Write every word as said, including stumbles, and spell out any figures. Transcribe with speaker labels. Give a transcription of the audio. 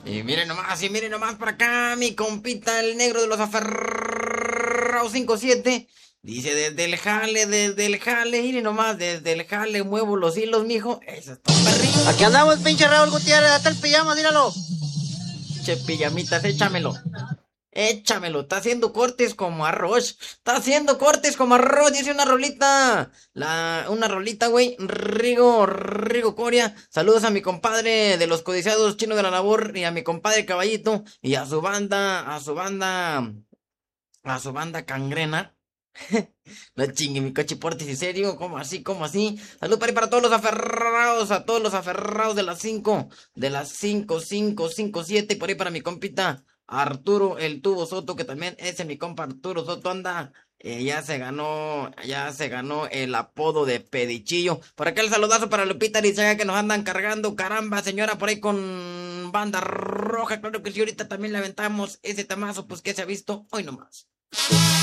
Speaker 1: Y miren nomás, y miren nomás por acá, mi compita, el negro de los aferrados cinco siete. Dice, desde el jale, desde el jale, miren nomás, desde el jale muevo los hilos, mijo. Eso es todo, perrín.
Speaker 2: Aquí andamos, pinche Raúl Gutiérrez, hasta el pijama, míralo.
Speaker 1: Che, pijamitas, échamelo. Échamelo, está haciendo cortes como arroz. Está haciendo cortes como arroz, dice una rolita. La, una rolita, güey. Rigo, Rigo Coria. Saludos a mi compadre de los codiciados Chino de la Labor y a mi compadre Caballito y a su banda, a su banda, a su banda Cangrena. No chingue mi coche portes, ¿en serio? ¿Cómo así? ¿Cómo así? Salud para, para todos los aferrados, a todos los aferrados de las cinco, de las cinco, cinco, cinco, siete, por ahí para mi compita Arturo el Tubo Soto, que también ese mi compa Arturo Soto anda, eh, ya se ganó, ya se ganó el apodo de Pedichillo. Por acá el saludazo para Lupita Lizaga que nos andan cargando, caramba, señora, por ahí con banda roja, claro que sí, ahorita también le aventamos ese tamazo, pues que se ha visto hoy nomás.